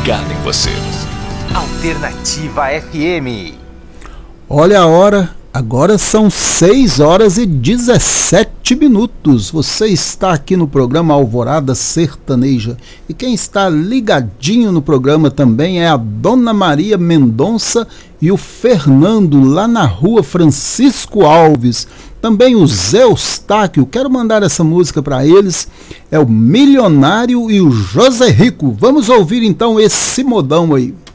ligado em você. Alternativa FM. Olha a hora, agora são 6 horas e 17 minutos. Você está aqui no programa Alvorada Sertaneja. E quem está ligadinho no programa também é a Dona Maria Mendonça e o Fernando, lá na rua Francisco Alves. Também o Zé Eustáquio, quero mandar essa música para eles. É o Milionário e o José Rico. Vamos ouvir então esse modão aí.